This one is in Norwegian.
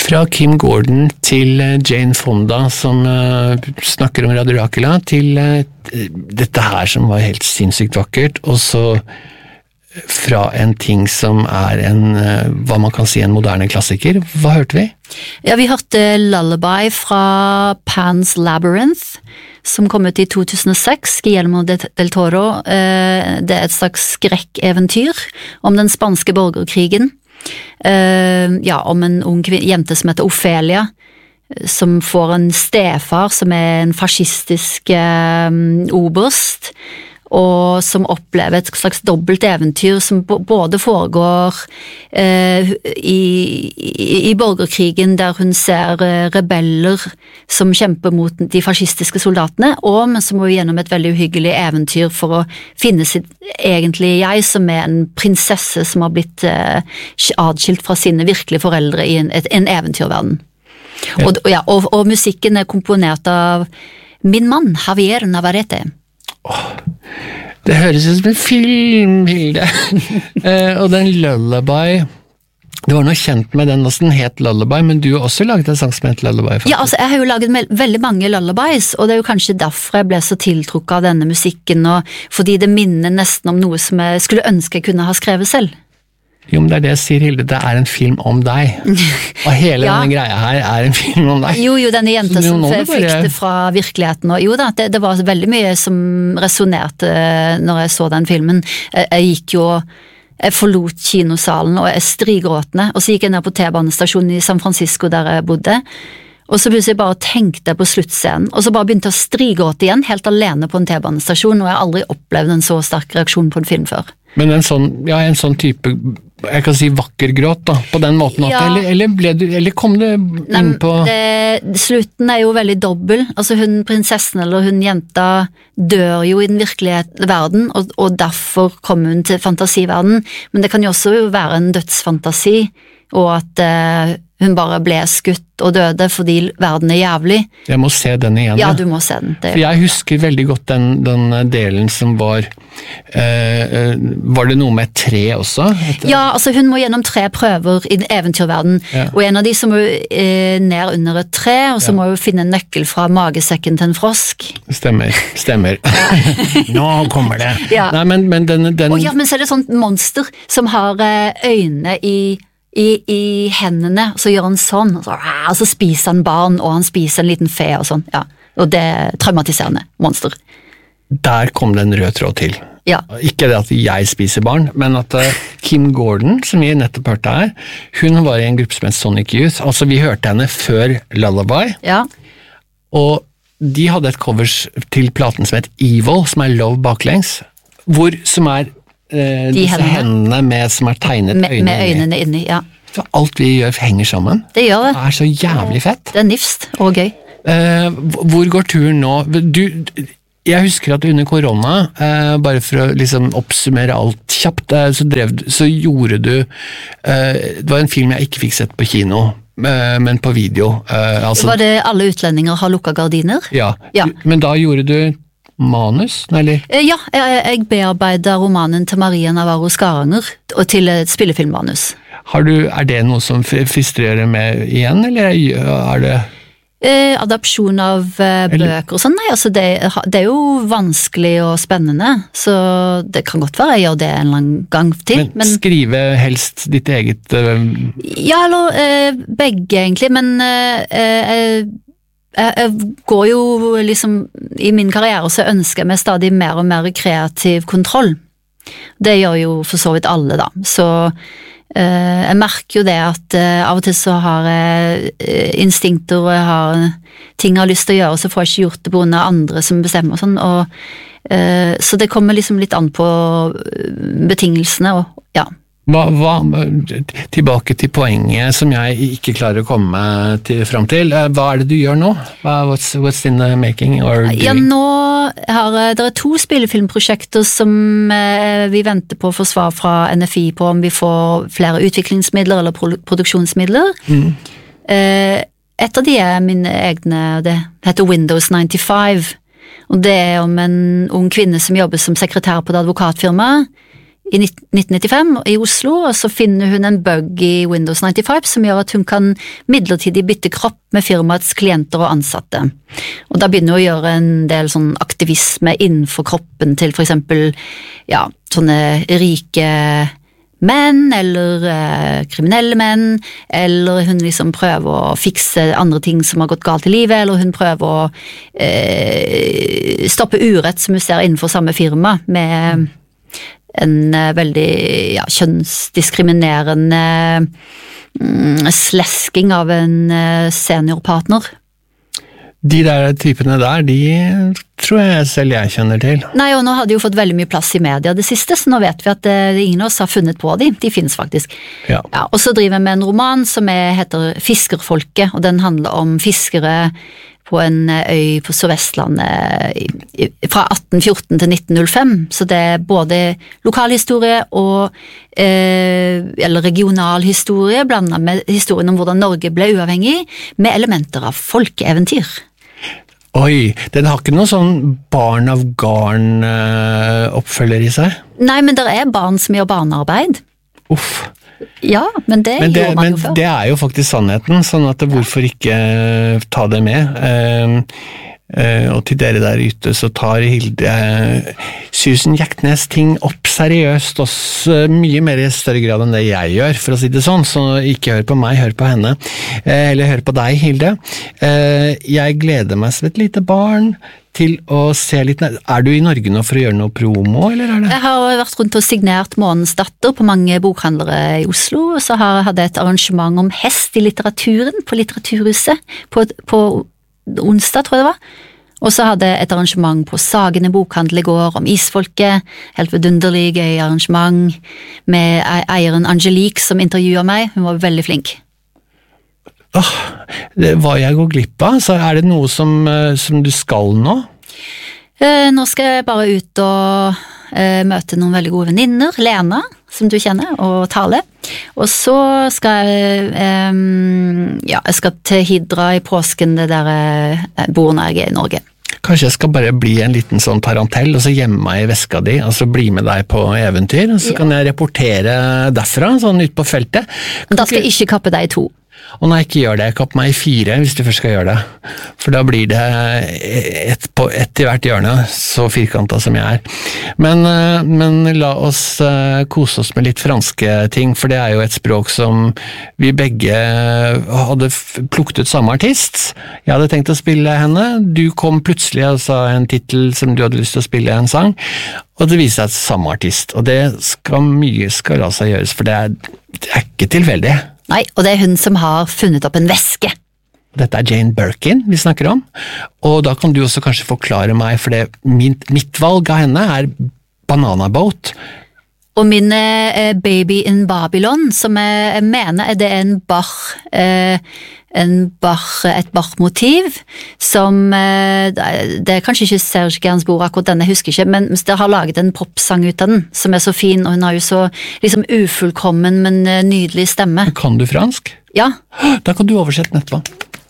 Fra Kim Gordon til Jane Fonda, som snakker om Radio Dracula, til dette her som var helt sinnssykt vakkert, og så fra en ting som hva man kan si en moderne klassiker. Hva hørte vi? Ja, vi hørte Lullaby fra Pan's Labyrinth, som kom ut i 2006, Guillermo del Toro. Det et slags skrekkeventyr om den spanske borgerkrigen. Om en ung jente som heter Ophelia, som får en stefar som en fascistisk oberst, og som opplever et slags dobbelt eventyr som både foregår i borgerkrigen, der hun ser rebeller som kjemper mot de fascistiske soldatene, men som må gjennom et veldig uhyggelig eventyr for å finne sitt egentlige jeg, som en prinsesse som har blitt adskilt fra sine virkelige foreldre i en eventyrverden. Ja. Og musikken komponert av min mann, Javier Navarrete. Det høres ut som en film, Hilde. Og den Lullaby, det var noe kjent med den, også den het Lullaby, men du har også laget en sang som het Lullaby, faktisk. Ja, altså jeg har jo laget veldig mange lullabies, og det er jo kanskje derfor jeg ble så tiltrukket av denne musikken, og fordi det minner nesten om noe som jeg skulle ønske jeg kunne ha skrevet selv. Jo, men det det jeg sier, Hilde, det en film om deg. Og hele denne greia her en film om deg. Jo, denne jenta som flykter fra virkeligheten. Og jo da, det var veldig mye som resonerte når jeg så den filmen. Jeg forlot kinosalen, og jeg strigråtende, og så gikk jeg ned på T-banestasjonen i San Francisco der jeg bodde, og så plutselig bare tenkte jeg på sluttscenen, og så bare begynte jeg å strigråte igjen, helt alene på en T-banestasjon, og jeg har aldri opplevd en så sterk reaksjon på en film før. Men en sånn type, jeg kan si vakker gråt da, på den måten, eller kom det inn på... Slutten jo veldig dobbel, altså prinsessen eller hun jenta dør jo i den virkelige verden, og derfor kommer hun til fantasiverden, men det kan jo også være en dødsfantasi, og at hun bare ble skutt og døde fordi verden jævlig. Jeg må se den igjen. Ja, du må se den. For jeg husker veldig godt den delen som var det noe med 3 også? Ja, altså hun må gjennom 3 prøver i eventyrverden, og en av de som må ned under et tre, og så må hun finne en nøkkel fra magesekken til en frosk. Stemmer. Nå kommer det. Ja. Nei, men den... men så det sånn monster som har øyne i hendene, så gjør han sånn, og så spiser han barn, og han spiser en liten fe og sånn, ja. Og det traumatiserende monster. Der kom det en rød tråd til. Ja. Ikke det at jeg spiser barn, men at Kim Gordon, som vi nettopp hørte her, hun var i en gruppe som het Sonic Youth, altså vi hørte henne før Lullaby, og de hadde et covers til platen som het Evil, som Love baklengs, som disse hendene som tegnet med øynene inni, ja. Så alt vi gjør henger sammen. Det gjør det. Det så jævlig fett. Det nifst og gøy. Hvor går turen nå? Jeg husker at under korona, bare for å liksom oppsummere alt kjapt, så gjorde du, det var en film jeg ikke fikk sett på kino, men på video. Var det Alle utlendinger har lukket gardiner? Ja, men da gjorde du manus, eller? Ja, jeg bearbeider romanen til Maria Navarro Skaranger og til et spillefilmmanus. Det noe som frister å gjøre med igjen, eller det... Adapsjon av bøker og sånn, nei, altså det jo vanskelig og spennende, så det kan godt være jeg gjør det en eller annen gang til. Men skrive helst ditt eget... Ja, eller begge egentlig, men... Jeg går jo liksom i min karriere så ønsker jeg meg stadig mer og mer kreativ kontroll. Det gjør jo for så vidt alle da, så jeg merker jo det at av og til så har jeg instinkter og jeg har ting jeg har lyst til å gjøre, så får jeg ikke gjort det på grunn av andre som bestemmer og sånn, så det kommer liksom litt an på betingelsene og ja. Tilbake til poenget som jeg ikke klarer å komme frem til. Hva det du gjør nå? What's in the making or doing? Ja, nå det 2 spillefilmprosjekter som vi venter på å få svar fra NFI på om vi får flere utviklingsmidler eller produksjonsmidler. Et av de mine egne, det heter Windows 95, og det om en ung kvinne som jobber som sekretær på et advokatfirma i 1995 i Oslo, og så finner hun en bug i Windows 95 som gjør at hun kan midlertidig bytte kropp med firmaets klienter og ansatte. Og da begynner hun å gjøre en del sånn aktivisme innenfor kroppen til for eksempel, ja, sånne rike menn, eller kriminelle menn, eller hun liksom prøver å fikse andre ting som har gått galt i livet, eller hun prøver å stoppe urett som hun ser innenfor samme firma, med en veldig kjønnsdiskriminerende slesking av en seniorpartner. De der typene der, de tror jeg selv jeg kjenner til. Nei, og nå har de jo fått veldig mye plass i media det siste, så nå vet vi at ingen av oss har funnet på de finnes faktisk. Ja. Ja, og så driver jeg med en roman som heter Fiskerfolket, og den handler om fiskere på en øy på Sør-Vestlandet fra 1814 til 1905, så det både lokalhistorie og eller regionalhistorie blandet med historien om hvordan Norge ble uavhengig, med elementer av folkeeventyr. Oi, den har ikke noe sånn barn av garn oppfølger i seg? Nei, men det barn som gjør barnearbeid. Uff. Ja, men det gjør man jo før. Men det jo faktisk sannheten, sånn at hvorfor ikke ta det med? Og til dere der ute så tar Hilde Susan Hjertnes ting opp seriøst, også mye mer i større grad enn det jeg gjør, for å si det sånn, så ikke hør på meg, hør på henne, eller hør på deg, Hilde. Jeg gleder meg som et lite barn til å se litt. Du i Norge nå for å gjøre noe promo, eller det? Jeg har vært rundt og signert Månens datter på mange bokhandlere i Oslo, og så hadde jeg et arrangement om hest i litteraturen på Litteraturhuset på onsdag, tror jeg det var. Og så hadde jeg et arrangement på Sagene bokhandel i går om isfolket, helt vidunderlig gøy arrangement, med eieren Angelique som intervjuet meg. Hun var veldig flink. Hva jeg går glipp av, så det noe som du skal nå? Nå skal jeg bare ut og møte noen veldig gode venninner, Lena, som du kjenner, og Tale. Og så skal jeg skal til Hidra i påsken, det der jeg bor når jeg i Norge. Kanskje jeg skal bare bli en liten sånn tarantell, og så gjemme meg i veska di, og så bli med deg på eventyr, og så kan jeg rapportere derfra, sånn ut på feltet. Da skal jeg ikke kappe deg i 2. Og nei, ikke gjør det, kapp meg i 4 hvis du først skal gjøre det, for da blir det ett i hvert hjørne, så firkantet som jeg men la oss kose oss med litt franske ting, for det jo et språk som vi begge hadde plukket ut samme artist. Jeg hadde tenkt å spille henne, du kom plutselig og sa en titel som du hadde lyst til å spille en sang, og det viser seg samme artist, og det mye skal la seg gjøres, for det ikke tilfeldig. Nei, og det hun som har funnet opp en veske. Dette Jane Birkin vi snakker om, og da kan du også kanskje forklare meg, for mitt valg av henne Banana Boat. Og min Baby in Babylon, som jeg mener det en et Bach-motiv, som det kanskje ikke Serge Gainsbourg akkurat denne, jeg husker ikke, men det har laget en popsang ut av den, som så fin, og hun har jo så liksom ufullkommen, men nydelig stemme. Kan du fransk? Ja. Da kan du oversette den etterpå.